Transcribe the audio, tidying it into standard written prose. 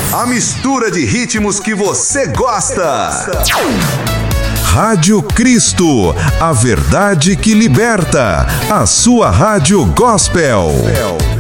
A mistura de ritmos que você gosta. Rádio Cristo, a verdade que liberta. A sua rádio gospel.